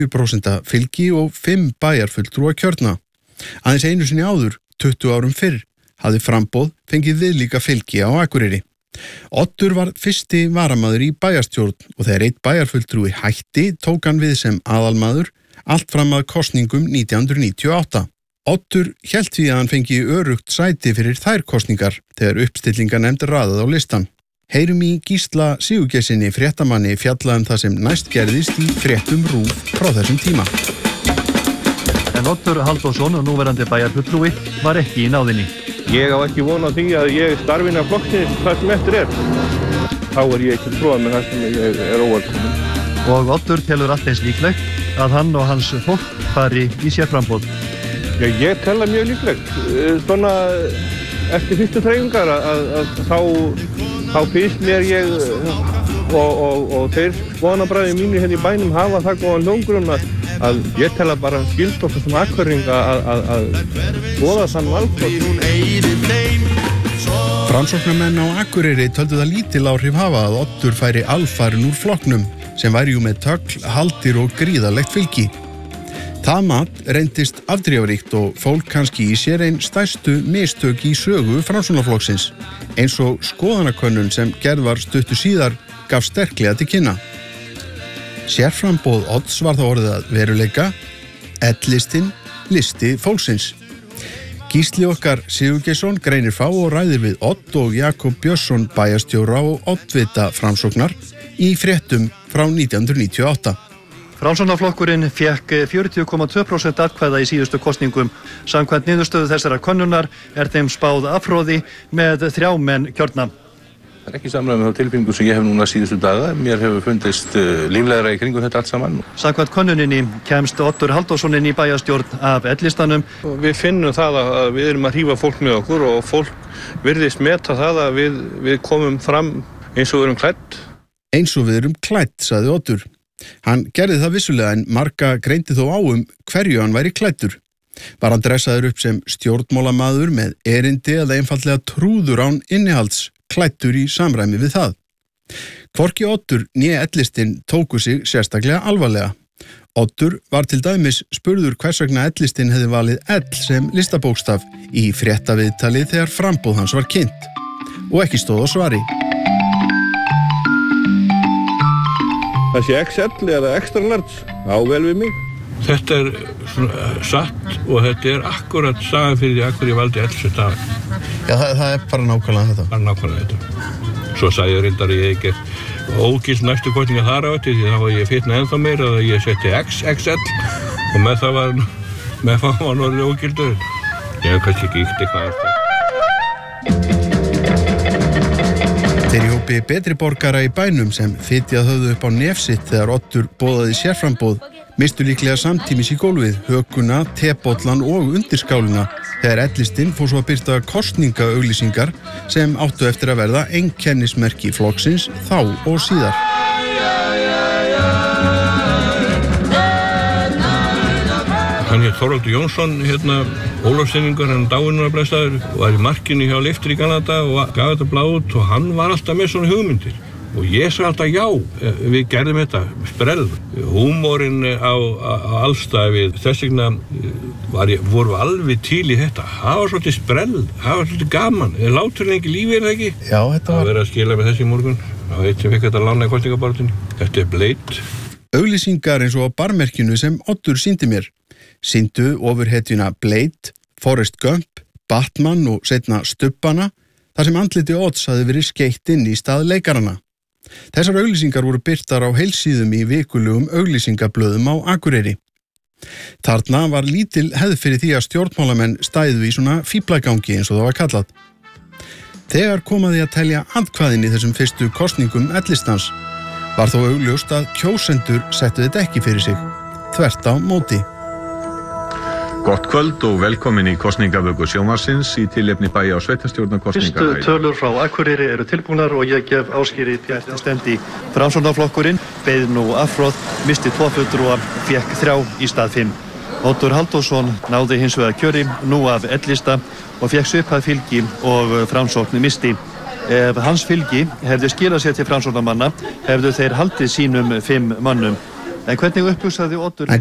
10% fylgi og 5 bæjarfulltrúa kjörna. Aðeins einu sinni áður, 20 árum fyrr, hafði framboð fengið viðlíka fylgi á Akureyri. Oddur var fyrsti varamaður í bæjarstjórn og þegar einn bæjarfulltrúi hætti tók hann við sem aðalmaður allt fram að kosningum 1998. Oddur hélt því að hann fengi örugt sæti fyrir þær kosningar þegar uppstillingarnefnd raðað á listan. Heyrum í Gísla Sigurgeirssyni fréttamanni fjalla það sem næst gerðist í fréttum RÚV frá þessum tíma. En Oddur Halldórsson, núverandi bæjarfulltrúi, var ekki í náðinni. Ég á ekki von á því að ég starfi innan flokksins það sem eftir er. Þá ég ekki trúað með það sem ég er óvelkominn. Og Oddur telur allt eins líklegt að hann og hans fólk fari í sérframboð. Já, ég tel það mjög líklegt. Svona eftir fyrstu þreifingar að þá finnst mér ég og þeir vonabræði mínir hérna í bænum hafa það góðan hljómgrunn að ég tel að bara skilst okkur sem Akureyringa að boða þann valkost. Framsóknarmenn á Akureyri töldu það lítil áhrif hafa að Oddur færi alfarinn úr flokknum sem væri jú með tögl, haldir og gríðarlegt fylgi. Það mat reyndist afdrifaríkt og fólk kannski í sér ein stærstu mistök í sögu Framsóknarflokksins, eins og skoðanakönnun sem gerð var stuttu síðar gaf sterklega til kynna. Sérframboð Odds var þá orðið að veruleika, L-listinn, listi fólksins. Gísli okkar Sigurgeirsson greinir frá og ræðir við Odd og Jakob Björnsson bæjarstjóra og oddvita Framsóknar í fréttum frá 1998. Framsóknarflokkurinn fékk 40,2% atkvæða í síðustu kosningum. Samkvæmt niðurstöðu þessarar könnunar er þeim spáð afhroði með 3 menn kjörna. Það er ekki samræmi með þá tilfinningu sem ég hef núna síðustu daga. Mér hefur fundist líflegra í kringum þetta allt saman. Samkvæmt könnuninni kemst Oddur Halldórsson inn í bæjarstjórn af L-listanum. Við finnum það að við erum að hrífa fólk með okkur og fólk virðist meta það að við komum fram eins og við erum klædd. Eins og við erum klædd, sagði Oddur. Hann gerði það vissulega en marga greindi þó á hverju hann væri klæddur. Var hann dressaður upp sem stjórnmálamaður með erindi eða einfaldlega trúður án innihalds, klæddur í samræmi við það. Hvorki Oddur né L-listinn tóku sig sérstaklega alvarlega. Oddur var til dæmis spurður hvers vegna L-listinn hefði valið L sem listabókstaf í fréttaviðtali þegar framboð hans var kynnt. Og ekki stóð á svari. Það sé XL eða extra large, á vel við mig. Þetta er satt og þetta er akkurat sagan fyrir því akkur ég valdi L-set af. Já, það er bara nákvæmlega þetta. Bara nákvæmlega þetta. Svo sagði ég reyndar að ég ekki ógilt næstu kosninga þar á eftir því þá var ég fitna ennþá meira að ég setti XXL og með það var orðið ógildur. Ég hef kannski ekki íkt eitthvað eftir. Þeir í hópi betri borgara í bænum sem fitjað höfðu upp á nef sitt þegar Oddur boðaði sérframboð mistu líklega samtímis í gólfið, hökuna, tebollan og undirskálina þegar L-listinn fór svo að birta kosningaauglýsingar sem áttu eftir að verða einkennismerki flokksins þá og síðar. Hann hétt Þorvaldur Jónsson, Ólafssyningur, hann dáinn var blessaður og var í markinu hjá Leiftur í Kanada og gaf þetta blað út og hann var alltaf með svona hugmyndir. Og ég sagði alltaf já, við gerðum þetta, sprell. Húmorinn á allstaði við, þess vegna voru alveg til í þetta. Það var svolítið sprell, það var svolítið gaman. Láturinn ekki lífi er það ekki? Já, þetta var... Það verið að skila með þessi í morgun. Það veit sem fekk þetta lána í kosningabaráttunni. Þetta er Blade. Auglýsingar eins og á barmerkinu sem Oddur sýndi mér. Sýndu ofurhetjuna Blade, Forrest Gump, Batman og seinna Stubbana, þar sem andliti Odds hafði verið skeytt inn í stað leikarana. Þessar auglýsingar voru birtar á heilsíðum í vikulugum auglýsingablöðum á Akureyri. Þarna var lítil hefð fyrir því að stjórnmálamenn stæðu í svona fíflagangi eins og það var kallað. Þegar kom að því að telja atkvæðin í þessum fyrstu kosningum L-listans var þó augljóst að kjósendur settu þetta ekki fyrir sig, þvert á móti. Gott kvöld og velkomin í kosningavöku sjónvarpsins í tilefni bæja og sveitarstjórnarkosninga. Fyrstu tölur frá Akureyri eru tilbúnar og ég gef Ásgeiri Bjartstendi. Framsóknarflokkurinn beið nú afhroð, misti 2 fulltrúa, fékk 3 í stað 5. Oddur Halldórsson náði hins vegar kjöri nú af L-lista og fékk svipað fylgi og Framsókn misti. Ef hans fylgi hefði skilað sér til framsóknarmanna hefðu þeir haldið sínum 5 mönnum. En hvernig upphugsaði Oddur? En